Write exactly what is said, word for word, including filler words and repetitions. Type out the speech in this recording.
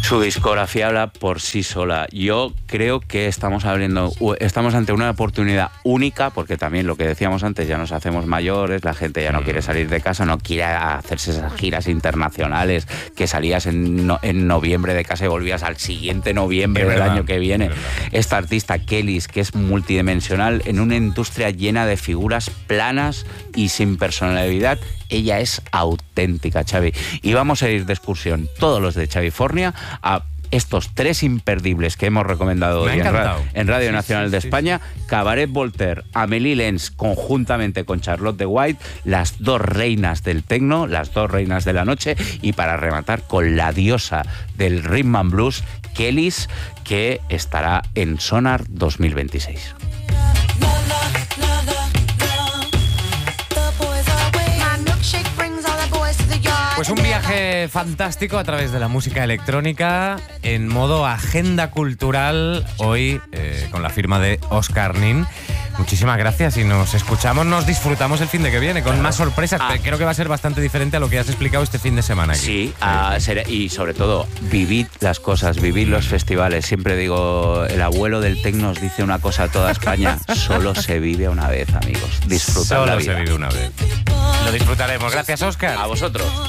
Su discografía habla por sí sola. Yo creo que estamos abriendo, estamos ante una oportunidad única, porque también lo que decíamos antes, ya nos hacemos mayores, la gente ya no quiere salir de casa, no quiere hacerse esas giras internacionales que salías en, no, en noviembre de casa y volvías al siguiente noviembre del año que viene. Esta artista, Kellys, que es multidimensional, en una industria llena de figuras planas y sin personalidad, ella es auténtica, Xavi. Y vamos a ir de excursión, todos los de Xavifornia, a estos tres imperdibles que hemos recomendado hoy en, Ra en Radio sí, Nacional sí, de sí, España. Sí. Cabaret Voltaire, Amélie Lenz, conjuntamente con Charlotte de White, las dos reinas del tecno, las dos reinas de la noche, y para rematar con la diosa del rhythm and blues, Kellys, que estará en Sonar dos mil veintiséis. Pues un viaje fantástico a través de la música electrónica en modo agenda cultural hoy eh, con la firma de Óscar Nin. Muchísimas gracias y nos escuchamos, nos disfrutamos el fin de que viene con más sorpresas. Ah. Creo que va a ser bastante diferente a lo que has explicado este fin de semana aquí. Sí, a ser, y sobre todo, vivid las cosas, vivid los festivales. Siempre digo, el abuelo del tecno nos dice una cosa a toda España: solo se vive una vez, amigos. Disfrutad la vida. Solo se vive una vez. Lo disfrutaremos. Gracias, Óscar. A vosotros.